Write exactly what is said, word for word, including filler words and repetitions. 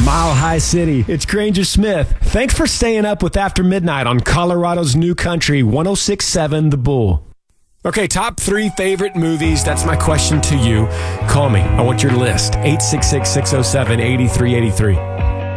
Mile High City. It's Granger Smith. Thanks for staying up with After Midnight on Colorado's New Country, one oh six point seven The Bull. Okay, top three favorite movies. That's my question to you. Call me. I want your list. eight six six, six oh seven, eight three eight three.